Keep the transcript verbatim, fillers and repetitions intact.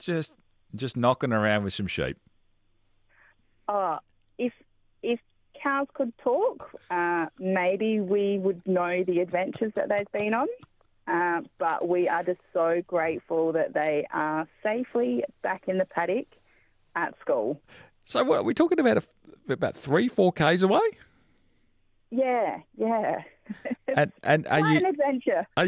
just just knocking around with some sheep? Oh, if if cows could talk, uh, maybe we would know the adventures that they've been on. Uh, but we are just so grateful that they are safely back in the paddock at school. So what are we talking about? A, about three, four k's away? Yeah, yeah. And and are Quite you an adventure. are